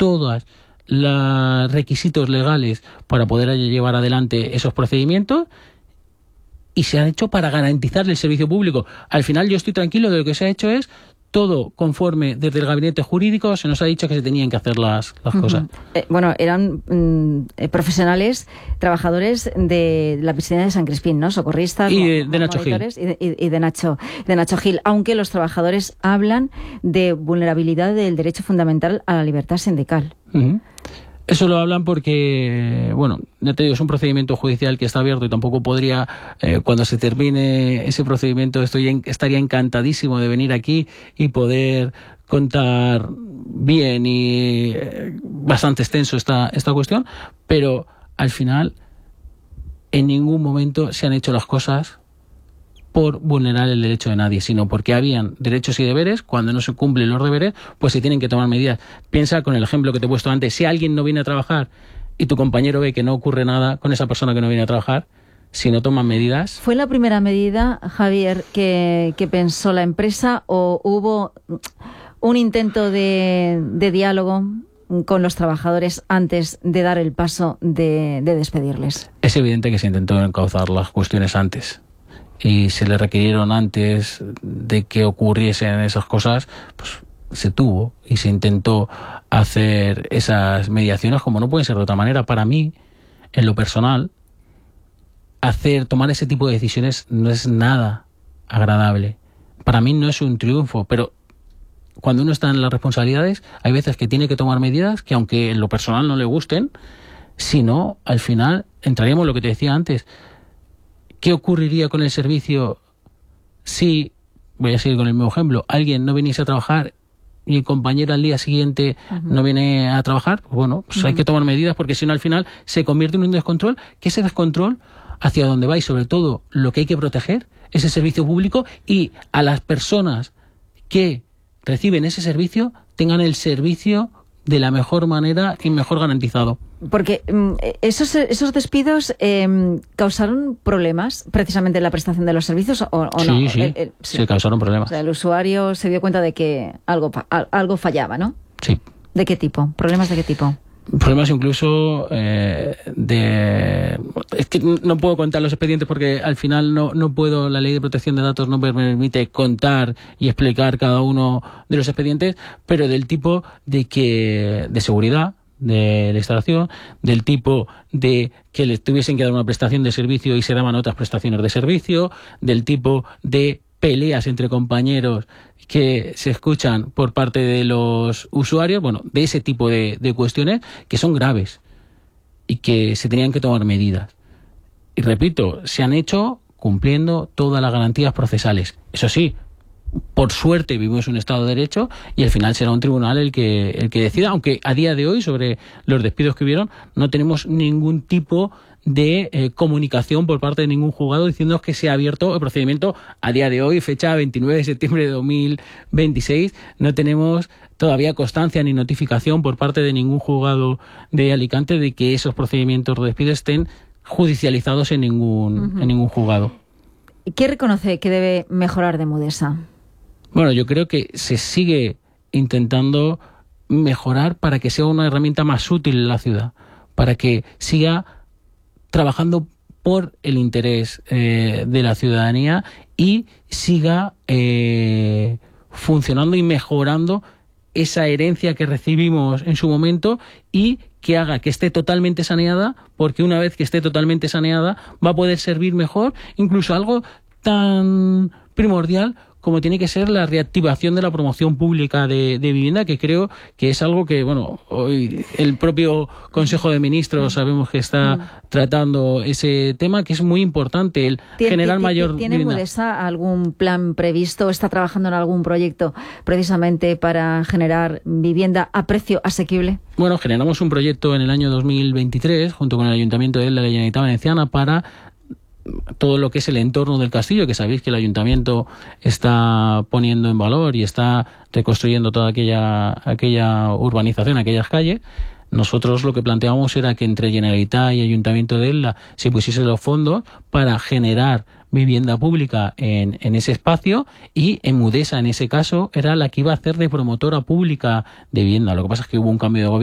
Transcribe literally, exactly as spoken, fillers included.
todos los requisitos legales para poder llevar adelante esos procedimientos y se han hecho para garantizar el servicio público. Al final yo estoy tranquilo de lo que se ha hecho es todo conforme desde el gabinete jurídico se nos ha dicho que se tenían que hacer las, las uh-huh. cosas. Eh, bueno, eran mm, eh, profesionales, trabajadores de la piscina de San Crispín, ¿no? Socorristas. Y de, de Nacho Gil. Y, de, y de, Nacho, de Nacho Gil. Aunque los trabajadores hablan de vulnerabilidad del derecho fundamental a la libertad sindical. Uh-huh. Eso lo hablan porque, bueno, ya te digo, es un procedimiento judicial que está abierto y tampoco podría, eh, cuando se termine ese procedimiento, estoy en, estaría encantadísimo de venir aquí y poder contar bien y eh, bastante extenso esta, esta cuestión, pero al final en ningún momento se han hecho las cosas por vulnerar el derecho de nadie, sino porque habían derechos y deberes. Cuando no se cumplen los deberes, pues se tienen que tomar medidas. Piensa con el ejemplo que te he puesto antes, si alguien no viene a trabajar y tu compañero ve que no ocurre nada con esa persona que no viene a trabajar, si no toman medidas... ¿Fue la primera medida, Javier, que, que pensó la empresa o hubo un intento de, de diálogo con los trabajadores antes de dar el paso de, de despedirles? Es evidente que se intentó encauzar las cuestiones antes. Y se le requirieron antes de que ocurriesen esas cosas, pues se tuvo y se intentó hacer esas mediaciones como no puede ser de otra manera. Para mí, en lo personal, hacer, tomar ese tipo de decisiones no es nada agradable. Para mí no es un triunfo, pero cuando uno está en las responsabilidades, hay veces que tiene que tomar medidas que aunque en lo personal no le gusten, si no, al final entraríamos en lo que te decía antes. ¿Qué ocurriría con el servicio si, voy a seguir con el mismo ejemplo, alguien no viniese a trabajar y el compañero al día siguiente uh-huh. no viene a trabajar? Bueno, pues uh-huh. hay que tomar medidas porque si no al final se convierte en un descontrol, que ese descontrol hacia dónde va y sobre todo lo que hay que proteger es el servicio público y a las personas que reciben ese servicio tengan el servicio de la mejor manera y mejor garantizado. Porque um, esos, esos despidos eh, causaron problemas precisamente en la prestación de los servicios o, o sí, no. Sí, el, el, sí, sí, causaron problemas. O sea, el usuario se dio cuenta de que algo, algo fallaba, ¿no? Sí. ¿De qué tipo? ¿Problemas de qué tipo? Problemas incluso eh, de... Es que no puedo contar los expedientes porque al final no, no puedo, la ley de protección de datos no me permite contar y explicar cada uno de los expedientes, pero del tipo de que de seguridad de la instalación, del tipo de que les tuviesen que dar una prestación de servicio y se daban otras prestaciones de servicio, del tipo de peleas entre compañeros que se escuchan por parte de los usuarios, bueno, de ese tipo de, de cuestiones que son graves y que se tenían que tomar medidas. Y repito, se han hecho cumpliendo todas las garantías procesales. Eso sí, por suerte vivimos un Estado de Derecho y al final será un tribunal el que, el que decida, aunque a día de hoy sobre los despidos que hubieron no tenemos ningún tipo de eh, comunicación por parte de ningún juzgado diciendo que se ha abierto el procedimiento a día de hoy, fecha veintinueve de septiembre de dos mil veintiséis. No tenemos todavía constancia ni notificación por parte de ningún juzgado de Alicante de que esos procedimientos de despido estén judicializados en ningún, uh-huh. en ningún juzgado. ¿Qué reconoce que debe mejorar de Mudesa? Bueno, yo creo que se sigue intentando mejorar para que sea una herramienta más útil en la ciudad, para que siga trabajando por el interés eh, de la ciudadanía y siga eh, funcionando y mejorando esa herencia que recibimos en su momento y que haga que esté totalmente saneada, porque una vez que esté totalmente saneada va a poder servir mejor, incluso algo tan primordial como tiene que ser la reactivación de la promoción pública de, de vivienda, que creo que es algo que, bueno, hoy el propio Consejo de Ministros sabemos que está mm. tratando ese tema, que es muy importante, el generar mayor ¿Tiene vivienda. Mudesa algún plan previsto? ¿Está trabajando en algún proyecto precisamente para generar vivienda a precio asequible? Bueno, generamos un proyecto en el año dos mil veintitrés, junto con el Ayuntamiento de la Generalitat Valenciana, para todo lo que es el entorno del castillo, que sabéis que el ayuntamiento está poniendo en valor y está reconstruyendo toda aquella aquella urbanización, aquellas calles. Nosotros lo que planteamos era que entre Generalitat y Ayuntamiento de Elda se pusiesen los fondos para generar vivienda pública en, en ese espacio, y en Mudesa, en ese caso, era la que iba a hacer de promotora pública de vivienda. Lo que pasa es que hubo un cambio de gobierno